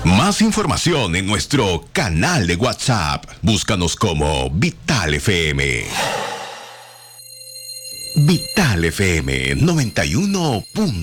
Más información en nuestro canal de WhatsApp. Búscanos como Vital FM. Vital FM 91.